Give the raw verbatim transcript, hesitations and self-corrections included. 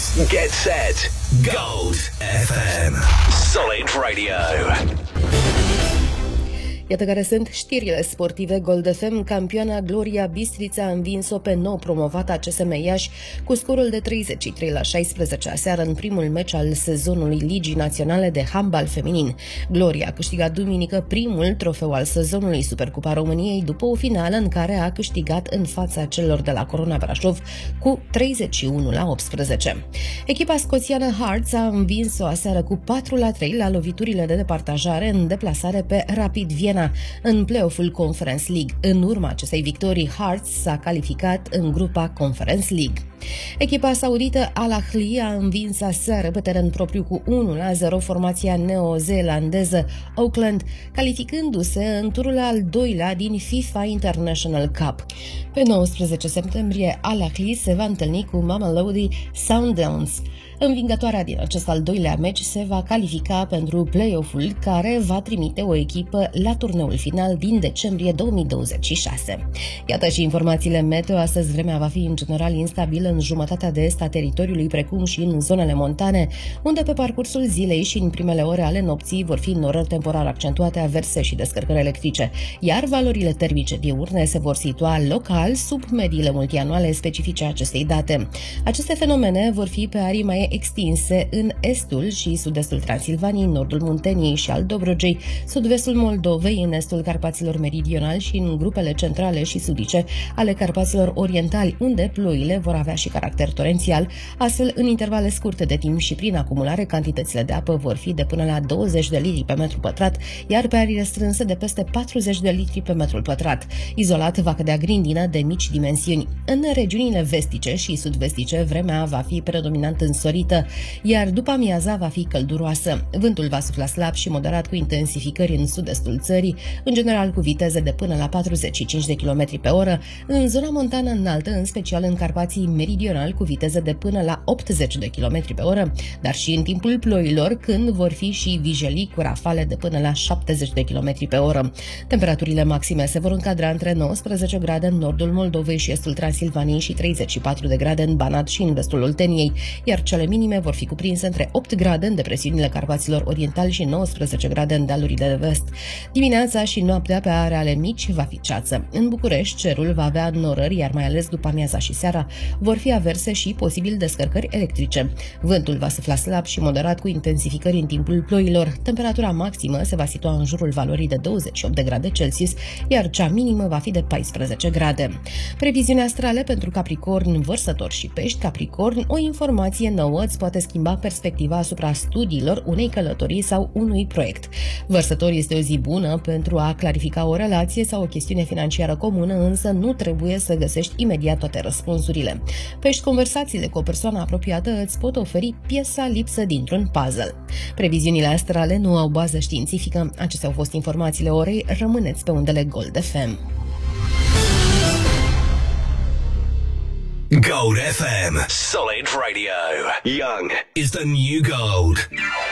get set, Gold F M. Solid Radio. Iată care sunt știrile sportive. Gold F M, campioana Gloria Bistrița a învins-o pe nou promovata C S M Iași cu scorul de treizeci și trei la șaisprezece aseară în primul meci al sezonului Ligii Naționale de Handbal Feminin. Gloria a câștigat duminică primul trofeu al sezonului Supercupa României după o finală în care a câștigat în fața celor de la Corona Brașov cu treizeci și unu la optsprezece. Echipa scoțiană Hearts a învins-o aseară cu patru la trei la loviturile de departajare în deplasare pe Rapid Viena în play-off-ul Conference League. În urma acestei victorii, Hearts s-a calificat în grupa Conference League. Echipa saudită Al Ahly a învins aseară pe teren propriu cu unu la zero formația neozeelandeză Auckland, calificându-se în turul al doilea din FIFA International Cup. Pe nouăsprezece septembrie, Al Ahly se va întâlni cu Mamelodi Sundowns. Învingătoarea din acest al doilea meci se va califica pentru play-off-ul care va trimite o echipă la turneul final din decembrie două mii douăzeci și șase. Iată și informațiile meteo. Astăzi vremea va fi în general instabilă în jumătatea de est a teritoriului, precum și în zonele montane, unde pe parcursul zilei și în primele ore ale nopții vor fi norări temporar accentuate, averse și descărcări electrice, iar valorile termice diurne se vor situa local sub mediile multianuale specifice acestei date. Aceste fenomene vor fi pe arii mai extinse în estul și sud-estul Transilvaniei, nordul Munteniei și al Dobrogei, sud-vestul Moldovei, în estul Carpaților meridionali și în grupele centrale și sudice ale Carpaților orientali, unde ploile vor avea și caracter torențial. Astfel, în intervale scurte de timp și prin acumulare, cantitățile de apă vor fi de până la douăzeci de litri pe metru pătrat, iar pe arii restrânse de peste patruzeci de litri pe metru pătrat. Izolat va cădea grindină de mici dimensiuni. În regiunile vestice și sud-vestice, vremea va fi predominant însorită, iar după amiaza va fi călduroasă. Vântul va sufla slab și moderat cu intensificări în sud-estul țării, în general cu viteze de până la patruzeci și cinci de kilometri pe oră, în zona montană înaltă, în special în Carpații meridionali, cu viteze de până la optzeci de kilometri pe oră, dar și în timpul ploilor, când vor fi și vijelii cu rafale de până la șaptezeci de kilometri pe oră. Temperaturile maxime se vor încadra între nouăsprezece grade în nordul Moldovei și estul Transilvaniei și treizeci și patru de grade în Banat și în vestul Olteniei, iar cele minime vor fi cuprinse între opt grade în depresiunile Carpaților orientali și nouăsprezece grade în dealurile de vest. Dimineața și noaptea pe areale mici va fi ceață. În București, cerul va avea norări, iar mai ales după amiaza și seara vor fi averse și posibil descărcări electrice. Vântul va sufla slab și moderat cu intensificări în timpul ploilor. Temperatura maximă se va situa în jurul valorii de douăzeci și opt de grade Celsius, iar cea minimă va fi de paisprezece grade. Previziunea astrale pentru Capricorn, Vărsător și Pești. Capricorn, o informație nouă îți poate schimba perspectiva asupra studiilor, unei călătorii sau unui proiect. Vărsător, este o zi bună pentru a clarifica o relație sau o chestiune financiară comună, însă nu trebuie să găsești imediat toate răspunsurile. Pești, conversațiile cu o persoană apropiată îți pot oferi piesa lipsă dintr-un puzzle. Previziunile astrale nu au bază științifică. Acestea au fost informațiile orei. Rămâneți pe undele Gold F M. Gold F M. Solid Radio. Young is the new gold.